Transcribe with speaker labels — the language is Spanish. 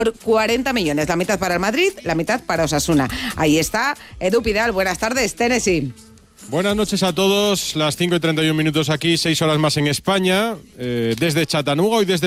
Speaker 1: por 40 millones, la mitad para el Madrid, la mitad para Osasuna. Ahí está Edu Pidal, buenas tardes, Tennessee.
Speaker 2: Buenas noches a todos, las 5:31 aquí, 6 horas más en España, desde Chattanooga y desde